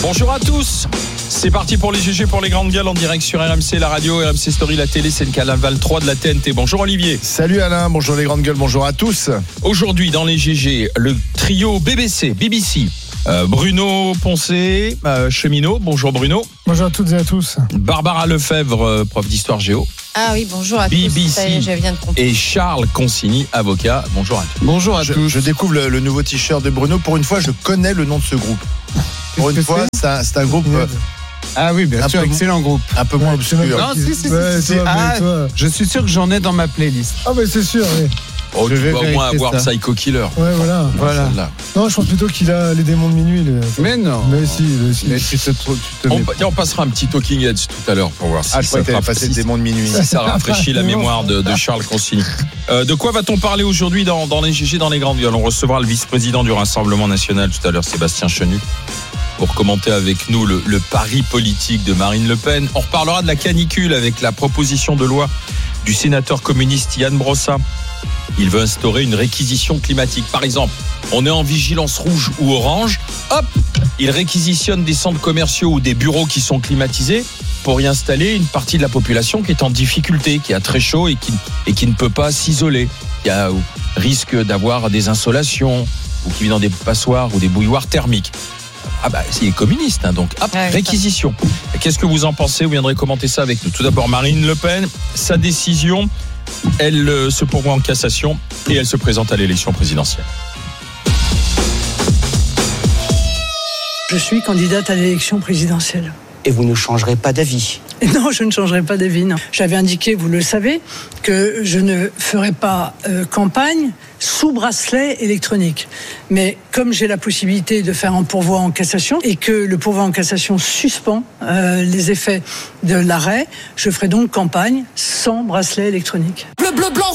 Bonjour à tous. C'est parti pour les GG pour les grandes gueules en direct sur RMC, la radio, RMC Story, la télé, c'est le canal 3 de la TNT. Bonjour Olivier. Salut Alain, bonjour les grandes gueules, bonjour à tous. Aujourd'hui dans les GG, le trio BBC. Bruno Poncé, cheminot. Bonjour Bruno. Bonjour à toutes et à tous. Barbara Lefebvre, prof d'histoire géo. Ah oui, bonjour à tous. BBC je viens de comprendre. et Charles Consigny, avocat. Bonjour à tous. Bonjour à tous. Je découvre le nouveau t-shirt de Bruno. Pour une fois, je connais le nom de ce groupe. Pour une fois, c'est un groupe. Ah oui, bien sûr, excellent groupe. Un peu moins obscur. Non, si. Je suis sûr que j'en ai dans ma playlist. Ah mais c'est sûr, oui. Oh, tu Je vais vas au moins vérifier avoir ça. Psycho Killer. Ouais, voilà. Non, je pense plutôt qu'il a les démons de minuit. Mais non. Mais si. Mais tu te mets. On passera un petit Talking Heads tout à l'heure pour voir si Je crois que t'avais passé le démon de minuit. si ça rafraîchit la mémoire de Charles Consigny. De quoi va-t-on parler aujourd'hui dans les GG, dans les grandes gueules? On recevra le vice-président du Rassemblement National tout à l'heure, Sébastien Chenu, pour commenter avec nous le pari politique de Marine Le Pen. On reparlera de la canicule avec la proposition de loi du sénateur communiste Yann Brossa. Il veut instaurer une réquisition climatique. Par exemple, on est en vigilance rouge ou orange, hop, il réquisitionne des centres commerciaux ou des bureaux qui sont climatisés pour y installer une partie de la population qui est en difficulté, qui a très chaud et qui ne peut pas s'isoler, qui a risque d'avoir des insolations ou qui vit dans des passoires ou des bouilloires thermiques. Ah bah, c'est communiste, hein, donc hop, Ouais, réquisition. Qu'est-ce que vous en pensez? Vous viendrez commenter ça avec nous. Tout d'abord, Marine Le Pen, sa décision, elle se pourvoit en cassation et elle se présente à l'élection présidentielle. Je suis candidate à l'élection présidentielle. Et vous ne changerez pas d'avis? Non, je ne changerai pas d'avis, non. J'avais indiqué, vous le savez, que je ne ferai pas campagne sous bracelet électronique. Mais comme j'ai la possibilité de faire un pourvoi en cassation et que le pourvoi en cassation suspend les effets de l'arrêt, je ferai donc campagne sans bracelet électronique. Bleu, bleu, blanc,